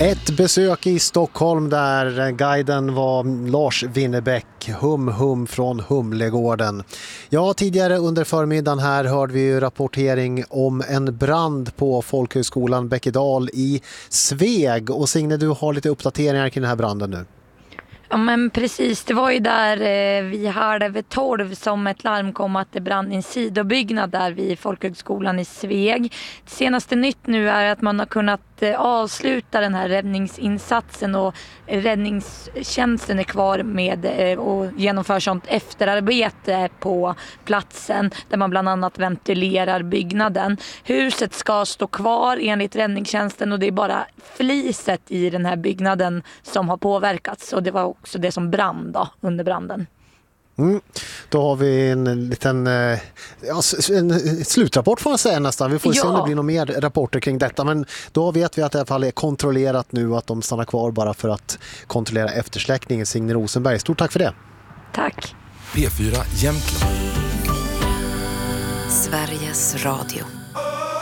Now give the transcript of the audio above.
Ett besök i Stockholm där guiden var Lars Winnerbäck, hum från Humlegården. Ja, tidigare under förmiddagen här hörde vi ju rapportering om en brand på Folkhögskolan Bäckedal i Sveg. Och Signe, du har lite uppdateringar kring den här branden nu. Ja, men precis, det var ju där vid 11:30 som ett larm kom att det brann i en sidobyggnad där vid Folkhögskolan i Sveg. Det senaste nytt nu är att man har kunnat avsluta den här räddningsinsatsen och räddningstjänsten är kvar med och genomför sånt efterarbete på platsen där man bland annat ventilerar byggnaden. Huset ska stå kvar enligt räddningstjänsten och det är bara fliset i den här byggnaden som har påverkats och det var också det som brann då, under branden. Då har vi en liten en slutrapport får man säga nästan. Vi får se om det blir några mer rapporter kring detta. Men då vet vi att det i alla fall är kontrollerat nu att de stannar kvar bara för att kontrollera eftersläckningen. Signe Rosenberg, stort tack för det. Tack. P4 Jämtland. Sveriges Radio.